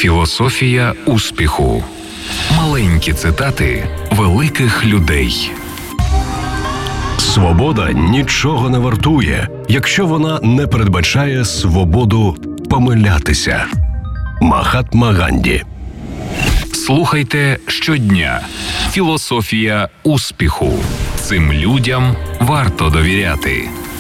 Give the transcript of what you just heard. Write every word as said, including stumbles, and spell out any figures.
Філософія успіху. Маленькі цитати великих людей. Свобода нічого не вартує, якщо вона не передбачає свободу помилятися. Махатма Ганді. Слухайте щодня. Філософія успіху. Цим людям варто довіряти.